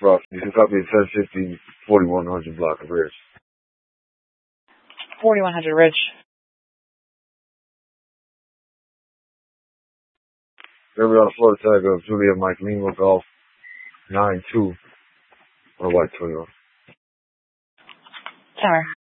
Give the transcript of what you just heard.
Rough. You can copy at 1050 4100 block of Ridge. 4100 Ridge. Remember on the floor tag of Julia Mike Lima Golf 9-2 on a white Toyota. Summer.